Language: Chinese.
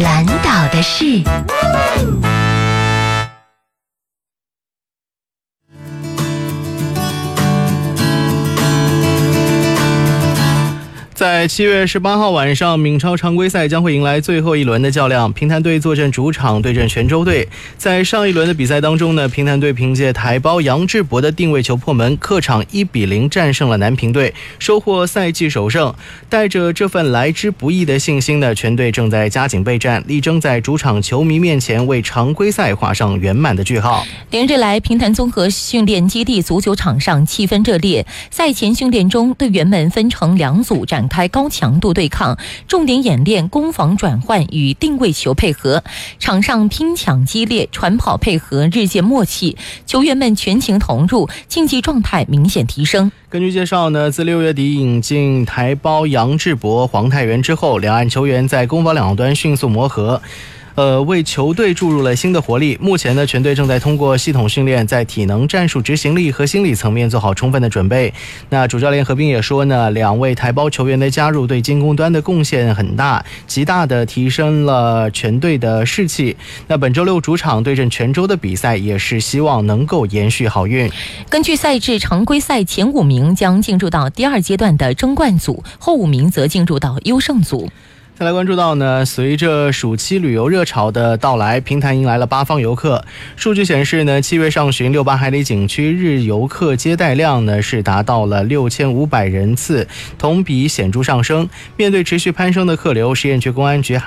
蓝岛的事。 在7月18号晚上，闽超常规赛将会迎来最后一轮的较量，平潭队坐镇主场对阵泉州队。在上一轮的比赛当中呢，平潭队凭借台胞杨志博的定位球破门，客场1-0战胜了南平队，收获赛季首胜。带着这份来之不易的信心呢，全队正在加紧备战，力争在主场球迷面前为常规赛画上圆满的句号。 连日来，平潭综合训练基地足球场上气氛热烈，赛前训练中，队员们分成2组展开高强度对抗，重点演练攻防转换与定位球配合，场上拼抢激烈，传跑配合日渐默契，球员们全情投入，竞技状态明显提升。 根据介绍呢，自6月底引进台胞杨志博、黄泰元之后，两岸球员在攻防两端迅速磨合，为球队注入了新的活力。目前呢，全队正在通过系统训练，在体能、战术执行力和心理层面做好充分的准备。那主教练何斌也说呢，两位台胞球员的加入对进攻端的贡献很大，极大的提升了全队的士气。那本周6主场对阵泉州的比赛，也是希望能够延续好运。 根据赛制，常规赛前5名将进入到第2阶段的争冠组，后5名则进入到优胜组。 再来关注到呢，随着暑期旅游热潮的到来，平潭迎来了8方游客。数据显示呢，7月上旬68海里景区日游客接待量呢是达到了6500人次，同比显著上升。面对持续攀升的客流，实验区公安局